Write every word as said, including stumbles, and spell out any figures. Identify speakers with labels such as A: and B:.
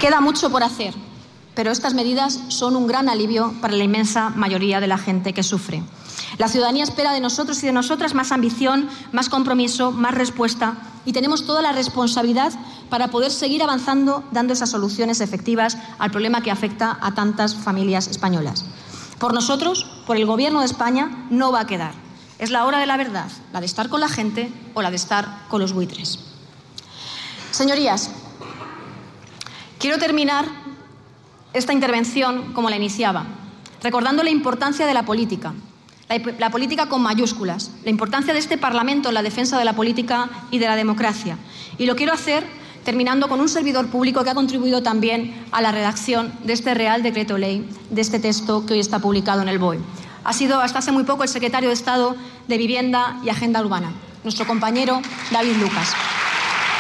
A: Queda mucho por hacer, pero estas medidas son un gran alivio para la inmensa mayoría de la gente que sufre. La ciudadanía espera de nosotros y de nosotras más ambición, más compromiso, más respuesta, y tenemos toda la responsabilidad para poder seguir avanzando dando esas soluciones efectivas al problema que afecta a tantas familias españolas. Por nosotros, por el Gobierno de España, no va a quedar. Es la hora de la verdad, la de estar con la gente o la de estar con los buitres. Señorías, quiero terminar esta intervención como la iniciaba, recordando la importancia de la política, la, la política con mayúsculas, la importancia de este Parlamento en la defensa de la política y de la democracia. Y lo quiero hacer terminando con un servidor público que ha contribuido también a la redacción de este Real Decreto Ley, de este texto que hoy está publicado en el B O E. Ha sido hasta hace muy poco el secretario de Estado de Vivienda y Agenda Urbana, nuestro compañero David Lucas.